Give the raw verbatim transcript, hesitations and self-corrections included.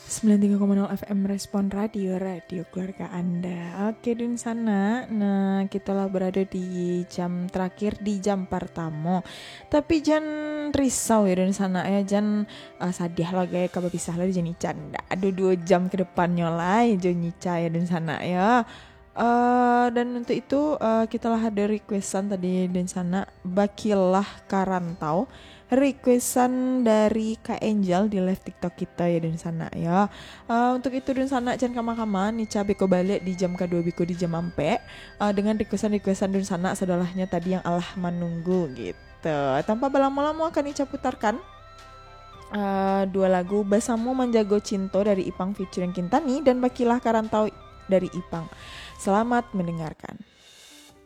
sembilan puluh tiga koma nol F M Respon Radio, radio keluarga Anda. Oke, di sana. Nah, kita lah berada di jam terakhir, di jam pertama. Tapi jangan risau ya di sana ya, jangan uh, sadih lah kayak kabar pisah lah di canda. Aduh, dua jam ke depannya lah ya Nica ya di sana ya. Uh, dan untuk itu uh, kita lah ada requestan tadi di sana, Bakilah Karantau, requestan dari Kak Angel di live TikTok kita ya di sana ya. Uh, untuk itu di sana jangan kama-kama Nica beko balik di jam kedua beko di jam ampe uh, dengan requestan-requestan di sana sedalahnya tadi yang Allah menunggu gitu. Tanpa berlama-lama akan Nica putarkan uh, dua lagu, Bersamamu Menjago Cinta dari Ipang featuring Kintani dan Bakilah Karantau dari Ipang. Selamat mendengarkan.